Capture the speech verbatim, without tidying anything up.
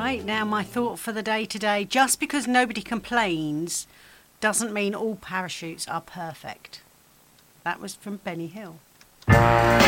Right, now my thought for the day today. Just because nobody complains doesn't mean all parachutes are perfect. That was from Benny Hill.